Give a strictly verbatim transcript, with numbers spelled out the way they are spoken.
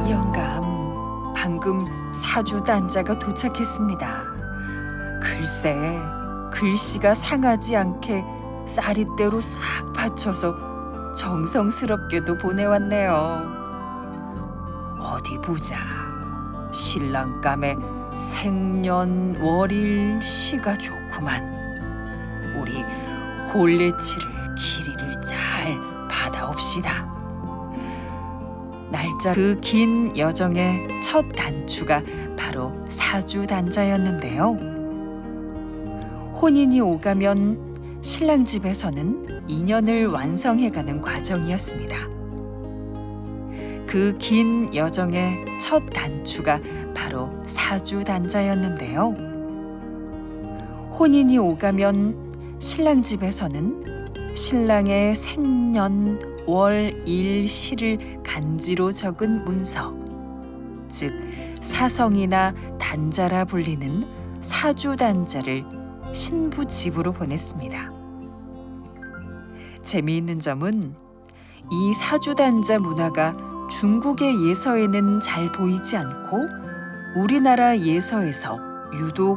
영감, 방금 사주 단자가 도착했습니다. 글쎄, 글씨가 상하지 않게 쌀이대로 싹 받쳐서 정성스럽게도 보내왔네요. 어디 보자. 신랑감의 생년월일 시가 좋구만. 우리 혼례치를 길이를 잘 받아옵시다. 날짜 그 긴 여정의 첫 단추가 바로 사주 단자였는데요. 혼인이 오가면 신랑 집에서는 인연을 완성해가는 과정이었습니다. 그 긴 여정의 첫 단추가 바로 사주 단자였는데요. 혼인이 오가면 신랑 집에서는 신랑의 생년 월, 일, 시를 간지로 적은 문서, 즉 사성이나 단자라 불리는 사주 단자를 신부 집으로 보냈습니다. 재미있는 점은 이 사주 단자 문화가 중국의 예서에는 잘 보이지 않고 우리나라 예서에서 유독